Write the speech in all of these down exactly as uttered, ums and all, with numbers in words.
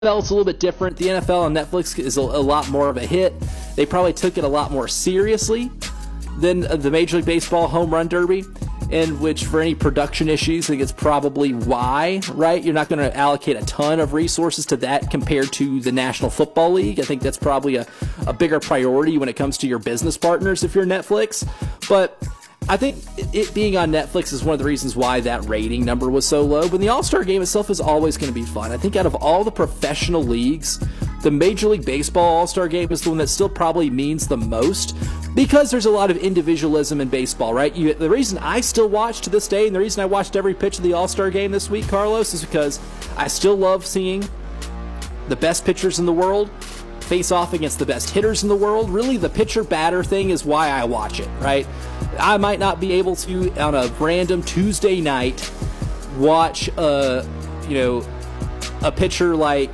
F L is a little bit different. The N F L on Netflix is a, a lot more of a hit. They probably took it a lot more seriously than the Major League Baseball Home Run Derby, in which for any production issues, I think it's probably why, right? You're not going to allocate a ton of resources to that compared to the National Football League. I think that's probably a, a bigger priority when it comes to your business partners if you're Netflix. But I think it being on Netflix is one of the reasons why that rating number was so low. But the All-Star Game itself is always going to be fun. I think out of all the professional leagues, the Major League Baseball All-Star Game is the one that still probably means the most, because there's a lot of individualism in baseball, right? You, the reason I still watch to this day, and the reason I watched every pitch of the All-Star Game this week, Carlos, is because I still love seeing the best pitchers in the world face off against the best hitters in the world. Really, the pitcher-batter thing is why I watch it, right? I might not be able to, on a random Tuesday night, watch a, you know, a pitcher like,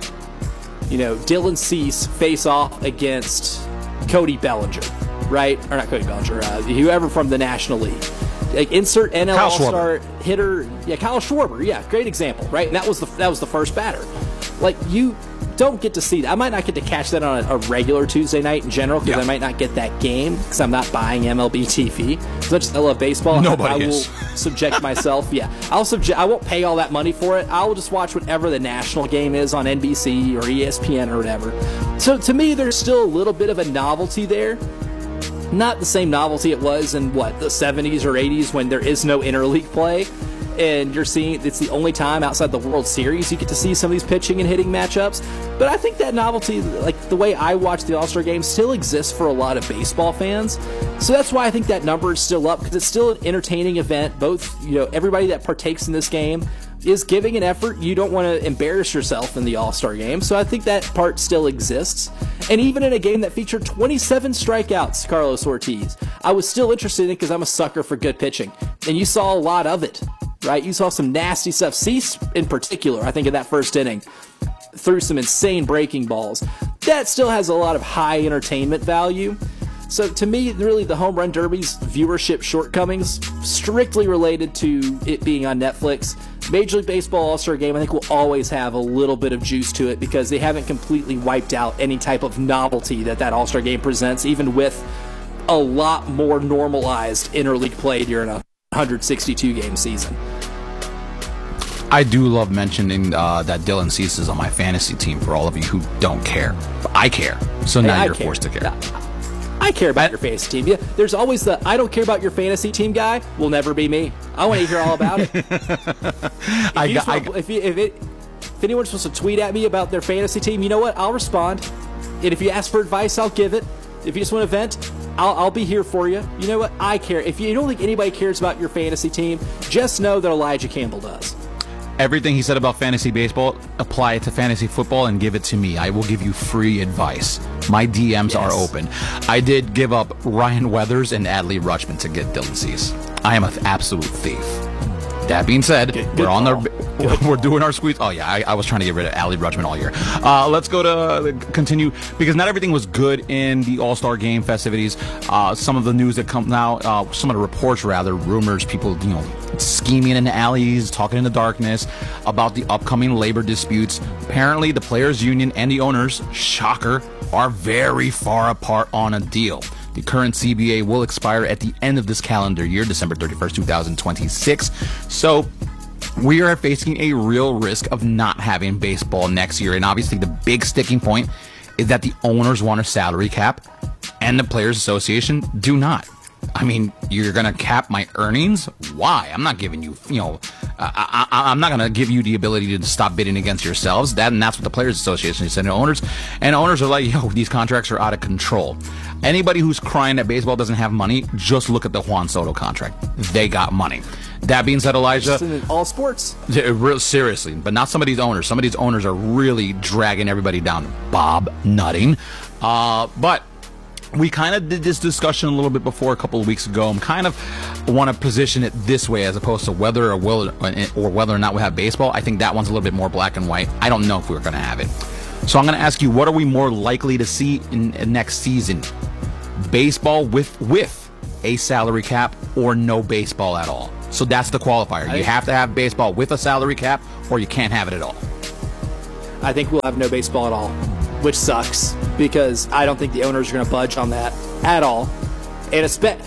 you know, Dylan Cease face off against Cody Bellinger, right? Or not Cody Bellinger, uh, whoever from the National League. Like, insert N L Kyle All-Star Schwarber. hitter, yeah, Kyle Schwarber, yeah, great example, right? And that was the that was the first batter. Like, you don't get to see that. I might not get to catch that on a, a regular Tuesday night in general, because Yeah. I might not get that game because I'm not buying M L B T V. As much as I love baseball, Nobody I will is. subject myself. Yeah, I'll subject. I won't pay all that money for it. I'll just watch whatever the national game is on N B C or E S P N or whatever. So to me, there's still a little bit of a novelty there. Not the same novelty it was in, what, the seventies or eighties when there is no interleague play, and you're seeing it's the only time outside the World Series you get to see some of these pitching and hitting matchups. But I think that novelty, like the way I watch the All-Star Game, still exists for a lot of baseball fans. So that's why I think that number is still up, because it's still an entertaining event. Both, you know, everybody that partakes in this game is giving an effort. You don't want to embarrass yourself in the All-Star Game. So I think that part still exists. And even in a game that featured twenty-seven strikeouts, Carlos Ortiz, I was still interested in it because I'm a sucker for good pitching. And you saw a lot of it, right? You saw some nasty stuff. Cease, in particular, I think in that first inning, threw some insane breaking balls. That still has a lot of high entertainment value. So to me, really, the Home Run Derby's viewership shortcomings strictly related to it being on Netflix. Major League Baseball All-Star Game, I think, will always have a little bit of juice to it because they haven't completely wiped out any type of novelty that that All-Star Game presents, even with a lot more normalized interleague play during a one hundred sixty-two game season. I do love mentioning uh, that Dylan Cease is on my fantasy team for all of you who don't care. But I care, so now Hey, I you're care. forced to care. Yeah. I care about your fantasy team. Yeah, there's always the I don't care about your fantasy team guy will never be me. I want to hear all about it. if, I you got- just want- I- if, you, if, it, if anyone's supposed to tweet at me about their fantasy team, you know what? I'll respond. And if you ask for advice, I'll give it. If you just want to vent, I'll, I'll be here for you. You know what? I care. If you don't think anybody cares about your fantasy team, just know that Elijah Campbell does. Everything he said about fantasy baseball, apply it to fantasy football and give it to me. I will give you free advice. My D Ms Yes. are open. I did give up Ryan Weathers and Adley Rutschman to get Dylan Cease. I am an absolute thief. That being said, Good- we're good on call. the we're doing our squeeze. Oh yeah, I, I was trying to get rid of Adley Rutschman all year. Uh, let's go to uh, continue because not everything was good in the All-Star Game festivities. Uh, some of the news that comes out, uh, some of the reports rather, rumors, people you know scheming in the alleys, talking in the darkness about the upcoming labor disputes. Apparently, the players' union and the owners, shocker, are very far apart on a deal. The current C B A will expire at the end of this calendar year, December thirty-first, twenty twenty-six. So we are facing a real risk of not having baseball next year. And obviously the big sticking point is that the owners want a salary cap and the Players Association do not. I mean, you're going to cap my earnings? Why? I'm not giving you, you know, I, I, I'm not going to give you the ability to stop bidding against yourselves. That and that's what the Players Association said. And owners and owners are like, yo, these contracts are out of control. Anybody who's crying that baseball doesn't have money, just look at the Juan Soto contract. They got money. That being said, Elijah, Just in all sports. yeah, real seriously, but not some of these owners. Some of these owners are really dragging everybody down. Bob Nutting. Uh, but we kind of did this discussion a little bit before a couple of weeks ago. I'm kind of want to position it this way as opposed to whether or will or whether or not we have baseball. I think that one's a little bit more black and white. I don't know if we're going to have it. So I'm going to ask you, what are we more likely to see in, in next season? Baseball with with a salary cap or no baseball at all? So that's the qualifier. You have to have baseball with a salary cap or you can't have it at all. I think we'll have no baseball at all, which sucks because I don't think the owners are going to budge on that at all. And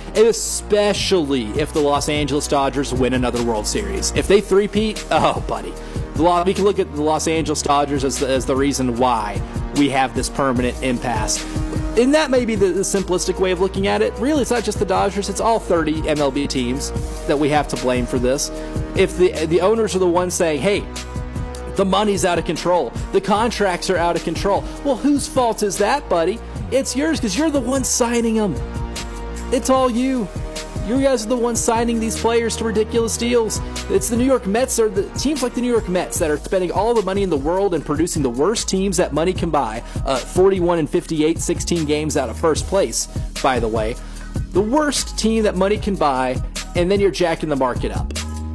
especially if the Los Angeles Dodgers win another World Series. If they three-peat, oh, buddy. We can look at the Los Angeles Dodgers as the, as the reason why we have this permanent impasse. And that may be the, the simplistic way of looking at it. Really, it's not just the Dodgers. It's all thirty M L B teams that we have to blame for this. If the the owners are the ones saying, hey, the money's out of control, the contracts are out of control, well, whose fault is that, buddy? It's yours because you're the one signing them. It's all you. You guys are the ones signing these players to ridiculous deals. It's the New York Mets, or the teams like the New York Mets that are spending all the money in the world and producing the worst teams that money can buy. Uh, forty-one and fifty-eight, sixteen games out of first place, by the way. The worst team that money can buy, and then you're jacking the market up.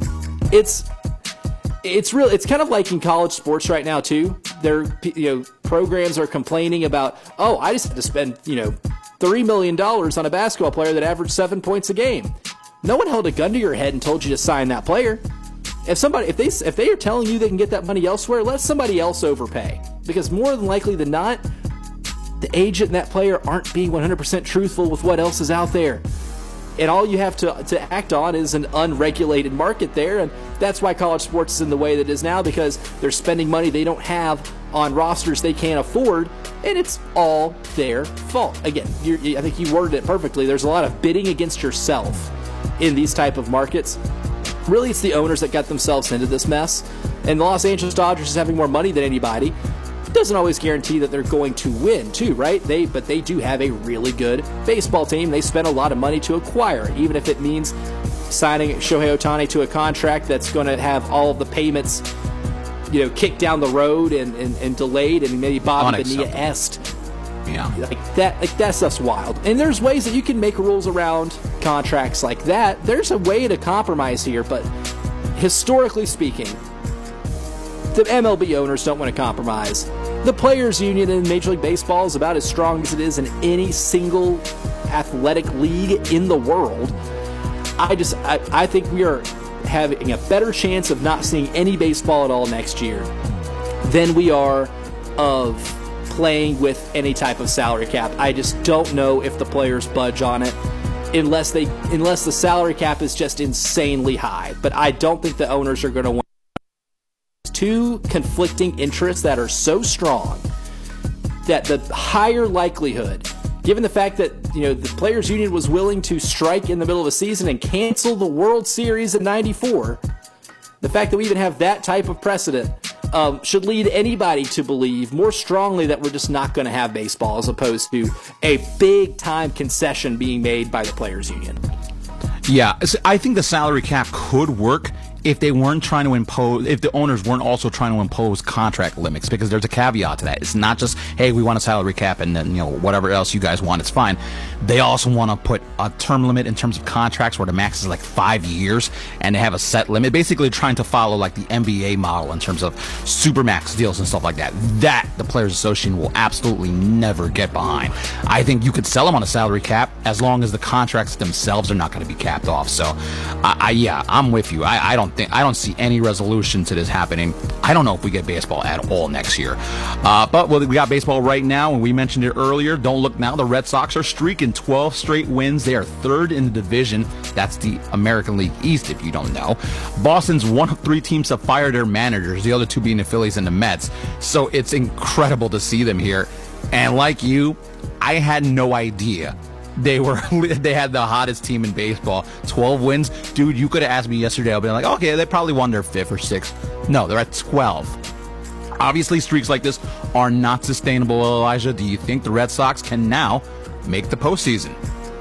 It's it's real. It's kind of like in college sports right now too. Their you know programs are complaining about, oh, I just had to spend you know. three million dollars on a basketball player that averaged seven points a game. No one held a gun to your head and told you to sign that player. If somebody, if they, if they are telling you they can get that money elsewhere, let somebody else overpay. Because more than likely than not, the agent and that player aren't being one hundred percent truthful with what else is out there. And all you have to, to act on is an unregulated market there, and that's why college sports is in the way that it is now, because they're spending money they don't have on rosters they can't afford, and it's all their fault. Again, you're, I think you worded it perfectly. There's a lot of bidding against yourself in these type of markets. Really, it's the owners that got themselves into this mess, and the Los Angeles Dodgers is having more money than anybody. It doesn't always guarantee that they're going to win, too, right? They, but they do have a really good baseball team. They spent a lot of money to acquire it, even if it means signing Shohei Ohtani to a contract that's going to have all of the payments, you know, kicked down the road and, and, and delayed, and maybe Bobby Bonilla-esque. Yeah, like that. Like that stuff's wild. And there's ways that you can make rules around contracts like that. There's a way to compromise here, but historically speaking, the M L B owners don't want to compromise. The players' union in Major League Baseball is about as strong as it is in any single athletic league in the world. I just, I, I think we are having a better chance of not seeing any baseball at all next year than we are of playing with any type of salary cap. I just don't know if the players budge on it unless they, unless the salary cap is just insanely high. But I don't think the owners are going to want two conflicting interests that are so strong that the higher likelihood, given the fact that you know the players union was willing to strike in the middle of a season and cancel the World Series in ninety-four, the fact that we even have that type of precedent um, should lead anybody to believe more strongly that we're just not going to have baseball, as opposed to a big time concession being made by the players union. Yeah, I think the salary cap could work if they weren't trying to impose, if the owners weren't also trying to impose contract limits, because there's a caveat to that. It's not just, hey, we want a salary cap and then, you know, whatever else you guys want, it's fine. They also want to put a term limit in terms of contracts where the max is like five years and they have a set limit, basically trying to follow like the N B A model in terms of supermax deals and stuff like that. That the Players Association will absolutely never get behind. I think you could sell them on a salary cap as long as the contracts themselves are not going to be capped off. So, I, I yeah, I'm with you. I, I don't think I don't see any resolution to this happening. I don't know if we get baseball at all next year. Uh, but well, we got baseball right now, and we mentioned it earlier. Don't look now. The Red Sox are streaking twelve straight wins. They are third in the division. That's the American League East, if you don't know. Boston's one of three teams to fire their managers, the other two being the Phillies and the Mets. So it's incredible to see them here. And like you, I had no idea They were they had the hottest team in baseball. twelve wins. Dude, you could have asked me yesterday. I'll be like, okay, they probably won their fifth or sixth. No, they're at twelve. Obviously, streaks like this are not sustainable, Elijah. Do you think the Red Sox can now make the postseason?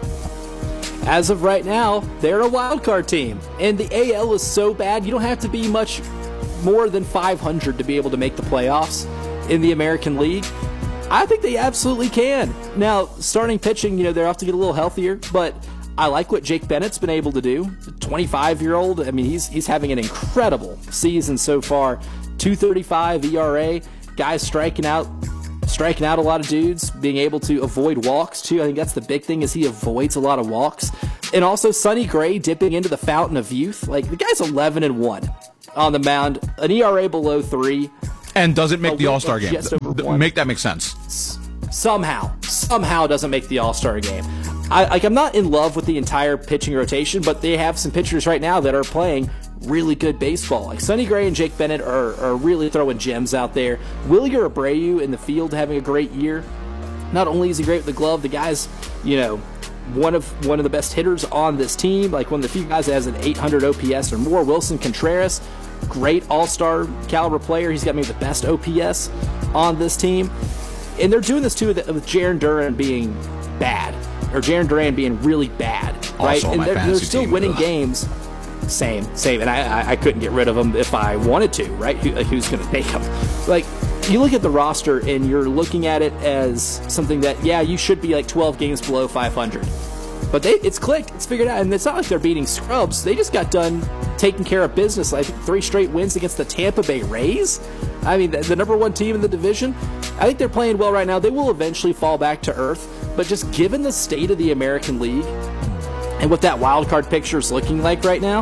As of right now, they're a wild card team. And the A L is so bad, you don't have to be much more than five hundred to be able to make the playoffs in the American League. I think they absolutely can. Now, starting pitching, you know, they're off to get a little healthier, but I like what Jake Bennett's been able to do. twenty-five-year-old, I mean, he's he's having an incredible season so far. two thirty-five E R A, guys striking out, striking out a lot of dudes, being able to avoid walks too. I think that's the big thing, is he avoids a lot of walks. And also Sonny Gray dipping into the fountain of youth. Like, the guy's eleven and one on the mound, an E R A below three. And does it make a the win All-Star game? just over Th- one. Make that make sense. Somehow, somehow doesn't make the All-Star game. I, like, I'm not in love with the entire pitching rotation, but they have some pitchers right now that are playing really good baseball. Like Sonny Gray and Jake Bennett are, are really throwing gems out there. Wilyer Abreu in the field having a great year. Not only is he great with the glove, the guy's, you know, one of one of the best hitters on this team. Like one of the few guys that has an eight hundred O P S or more. Wilson Contreras, great all-star caliber player. He's got maybe the best O P S on this team. And they're doing this too with, with Jarren Duran being bad, or Jarren Duran being really bad, right? Also and they're, they're still team. winning Ugh. games. Same, same. And I, I, I couldn't get rid of them if I wanted to, right? Who, like, who's going to take them? Like, you look at the roster and you're looking at it as something that, yeah, you should be like twelve games below five hundred. But they, it's clicked, it's figured out, and it's not like they're beating scrubs. They just got done taking care of business. I think three straight wins against the Tampa Bay Rays. I mean, the, the number one team in the division. I think they're playing well right now. They will eventually fall back to earth, but just given the state of the American League and what that wild card picture is looking like right now,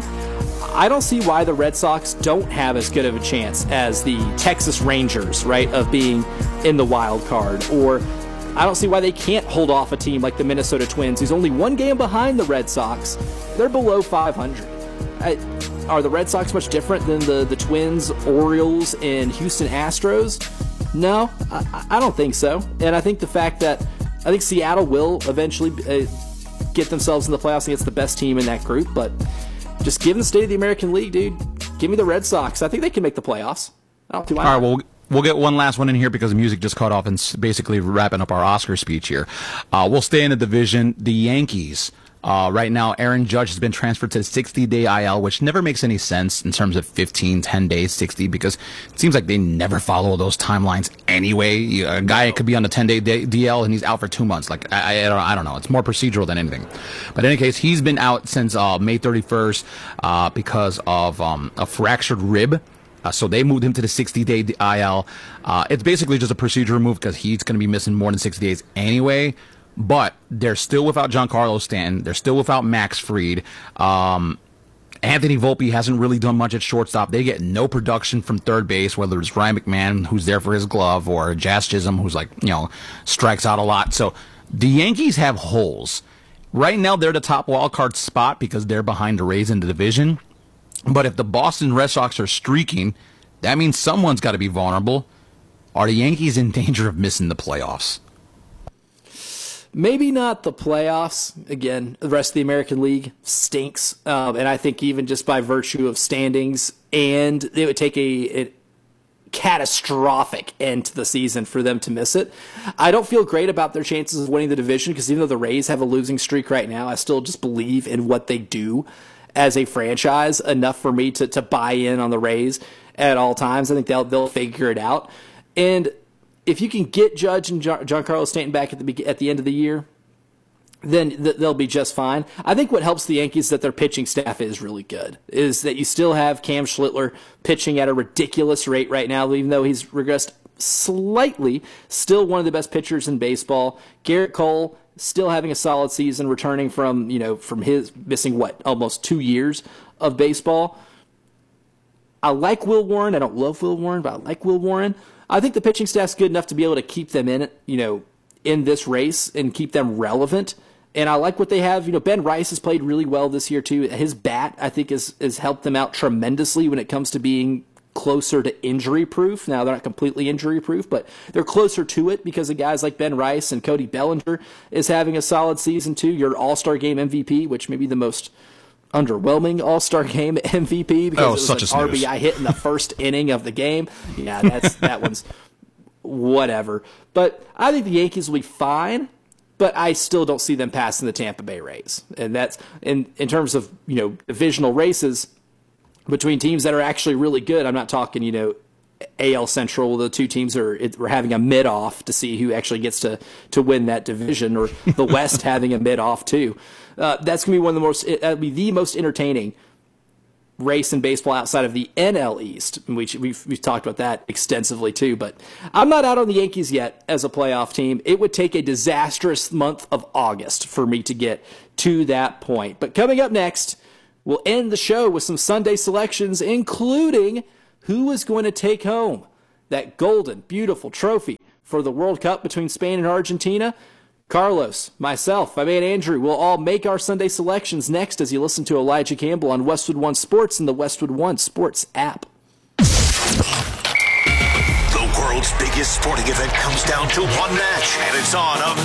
I don't see why the Red Sox don't have as good of a chance as the Texas Rangers, right, of being in the wild card, or I don't see why they can't hold off a team like the Minnesota Twins, who's only one game behind the Red Sox. They're below five hundred. I, are the Red Sox much different than the, the Twins, Orioles, and Houston Astros? No, I, I don't think so. And I think the fact that I think Seattle will eventually uh, get themselves in the playoffs against the best team in that group, but just given the state of the American League, dude, give me the Red Sox. I think they can make the playoffs. I don't do All right, well, we'll get one last one in here because the music just cut off and s- basically wrapping up our Oscar speech here. Uh, we'll stay in the division. The Yankees. Uh, right now, Aaron Judge has been transferred to sixty-day I L, which never makes any sense in terms of fifteen, ten days, sixty, because it seems like they never follow those timelines anyway. You- A guy could be on a ten-day D L and he's out for two months. Like I, I, don't, I don't know. It's more procedural than anything. But in any case, he's been out since uh, May thirty-first uh, because of um, a fractured rib. Uh, so they moved him to the sixty-day I L. Uh, it's basically just a procedural move because he's going to be missing more than sixty days anyway. But they're still without Giancarlo Stanton. They're still without Max Fried. Um, Anthony Volpe hasn't really done much at shortstop. They get no production from third base, whether it's Ryan McMahon, who's there for his glove, or Jazz Chisholm, who's like, you know, strikes out a lot. So the Yankees have holes. Right now, they're the top wild card spot because they're behind the Rays in the division. But if the Boston Red Sox are streaking, that means someone's got to be vulnerable. Are the Yankees in danger of missing the playoffs? Maybe not the playoffs. Again, the rest of the American League stinks. Um, and I think even just by virtue of standings, and it would take a, a catastrophic end to the season for them to miss it. I don't feel great about their chances of winning the division because even though the Rays have a losing streak right now, I still just believe in what they do as a franchise enough for me to, to buy in on the Rays at all times. I think they'll they'll figure it out. And if you can get Judge and Giancarlo Stanton back at the at the end of the year, then th- they'll be just fine. I think what helps the Yankees is that their pitching staff is really good, is that you still have Cam Schlittler pitching at a ridiculous rate right now, even though he's regressed slightly, still one of the best pitchers in baseball. Garrett Cole still having a solid season, returning from, you know, from his missing, what, almost two years of baseball. I like Will Warren. I don't love Will Warren, but I like Will Warren. I think the pitching staff's good enough to be able to keep them in it, you know, in this race and keep them relevant. And I like what they have. You know, Ben Rice has played really well this year too. His bat, I think, has has helped them out tremendously when it comes to being closer to injury proof. Now they're not completely injury proof, but they're closer to it because of guys like Ben Rice, and Cody Bellinger is having a solid season too. Your All-Star Game M V P, which may be the most underwhelming All-Star Game M V P because oh, it was such an a R B I hit in the first inning of the game. Yeah, that's that one's whatever. But I think the Yankees will be fine, but I still don't see them passing the Tampa Bay Rays. And that's in in terms of, you know, divisional races between teams that are actually really good. I'm not talking, you know, A L Central, the two teams are we're having a mid-off to see who actually gets to, to win that division, or the West having a mid-off too. Uh, that's going to be one of the most, that'll be the most entertaining race in baseball outside of the N L East. We, we've, we've talked about that extensively too, but I'm not out on the Yankees yet as a playoff team. It would take a disastrous month of August for me to get to that point. But coming up next, we'll end the show with some Sunday selections, including who is going to take home that golden, beautiful trophy for the World Cup between Spain and Argentina? Carlos, myself, my man Andrew, will all make our Sunday selections next as you listen to Elijah Campbell on Westwood One Sports and the Westwood One Sports app. The world's biggest sporting event comes down to one match, and it's on a